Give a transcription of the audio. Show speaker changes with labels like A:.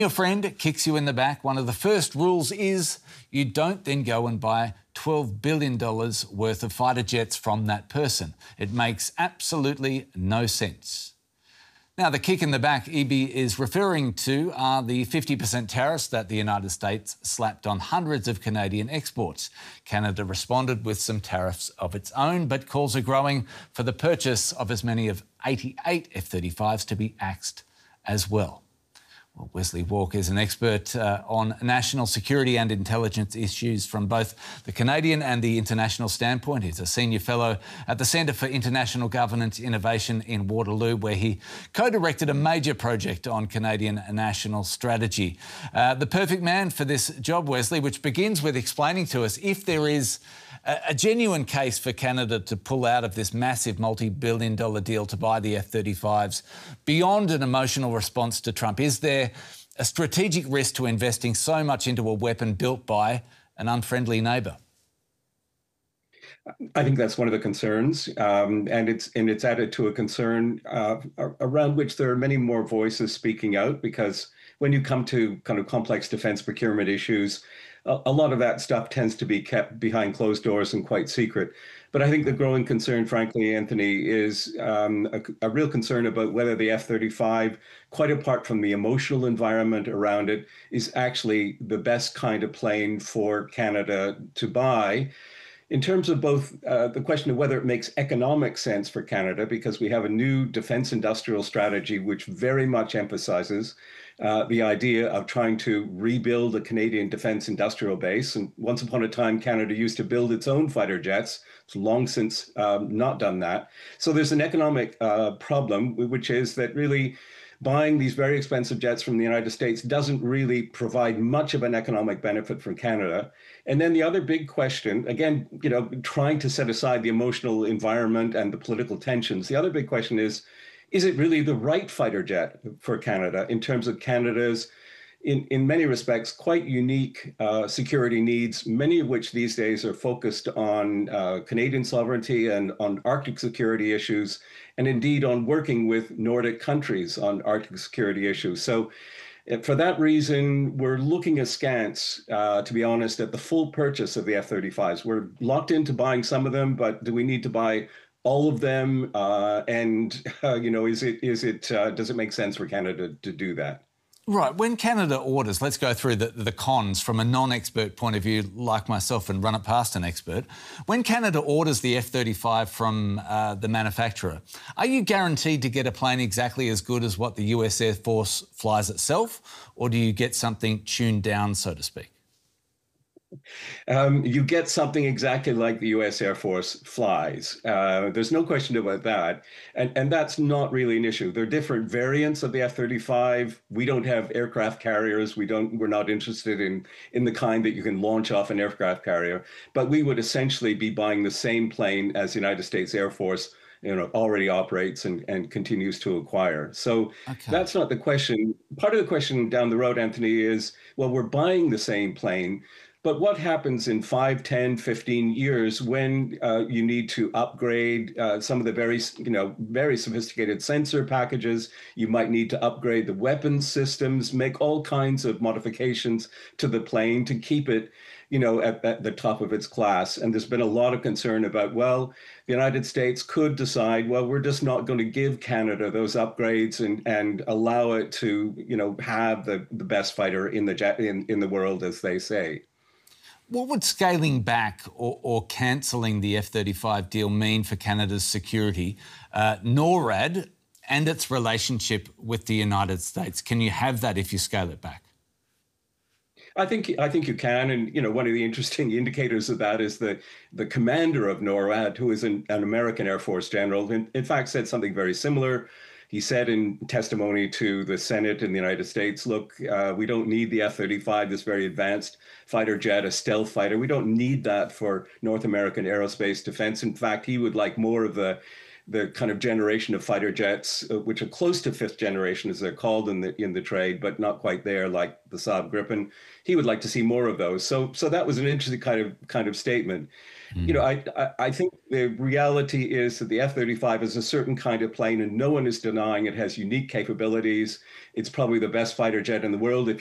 A: Your friend kicks you in the back. One of the first rules is you don't then go and buy $12 billion worth of fighter jets from that person. It makes absolutely no sense. Now, the kick in the back EB is referring to are the 50% tariffs that the United States slapped on hundreds of Canadian exports. Canada responded with some tariffs of its own, but calls are growing for the purchase of as many of 88 F-35s to be axed as well. Well, Wesley Walker is an expert on national security and intelligence issues from both the Canadian and the international standpoint. He's a senior fellow at the Centre for International Governance Innovation in Waterloo, where he co-directed a major project on Canadian national strategy. The perfect man for this job, Wesley, which begins with explaining to us if there is a genuine case for Canada to pull out of this massive multi-billion-dollar deal to buy the F-35s beyond an emotional response to Trump. Is there a strategic risk to investing so much into a weapon built by an unfriendly neighbour?
B: I think that's one of the concerns, and it's added to a concern around which there are many more voices speaking out, because when you come to kind of complex defence procurement issues, a lot of that stuff tends to be kept behind closed doors and quite secret. But I think the growing concern, frankly, Anthony, is a real concern about whether the F-35, quite apart from the emotional environment around it, is actually the best kind of plane for Canada to buy. In terms of both the question of whether it makes economic sense for Canada, because we have a new defence industrial strategy which very much emphasises the idea of trying to rebuild a Canadian defence industrial base. And once upon a time, Canada used to build its own fighter jets. It's long since not done that. So there's an economic problem, which is that really buying these very expensive jets from the United States doesn't really provide much of an economic benefit for Canada. And then the other big question, again, trying to set aside the emotional environment and the political tensions, the other big question is it really the right fighter jet for Canada in terms of Canada's, in many respects, quite unique security needs, many of which these days are focused on Canadian sovereignty and on Arctic security issues, and indeed on working with Nordic countries on Arctic security issues. So for that reason, we're looking askance, to be honest, at the full purchase of the F-35s. We're locked into buying some of them, but do we need to buy all of them? Does it make sense for Canada to do that?
A: Right. When Canada orders, let's go through the cons from a non-expert point of view like myself and run it past an expert. When Canada orders the F-35 from the manufacturer, are you guaranteed to get a plane exactly as good as what the US Air Force flies itself, or do you get something tuned down, so to speak?
B: You get something exactly like the US Air Force flies. There's no question about that. And that's not really an issue. There are different variants of the F-35. We don't have aircraft carriers. We're not interested in the kind that you can launch off an aircraft carrier. But we would essentially be buying the same plane as the United States Air Force already operates and continues to acquire. So That's not the question. Part of the question down the road, Anthony, is, well, we're buying the same plane, but what happens in 5, 10, 15 years when you need to upgrade some of the very sophisticated sensor packages? You might need to upgrade the weapons systems, make all kinds of modifications to the plane to keep it at the top of its class. And there's been a lot of concern about, well, the United States could decide, well, we're just not going to give Canada those upgrades and allow it to, have the best fighter in the world, as they say.
A: What would scaling back or cancelling the F-35 deal mean for Canada's security, NORAD, and its relationship with the United States? Can you have that if you scale it back?
B: I think you can, and one of the interesting indicators of that is the commander of NORAD, who is an American Air Force general, in fact said something very similar. He said in testimony to the Senate in the United States, look, we don't need the F-35, this very advanced fighter jet, a stealth fighter. We don't need that for North American aerospace defense. In fact, he would like more of the the kind of generation of fighter jets, which are close to fifth generation, as they're called in the trade, but not quite there, like the Saab Gripen. He would like to see more of those. So that was an interesting kind of statement. You know, I think the reality is that the F-35 is a certain kind of plane, and no one is denying it has unique capabilities. It's probably the best fighter jet in the world. If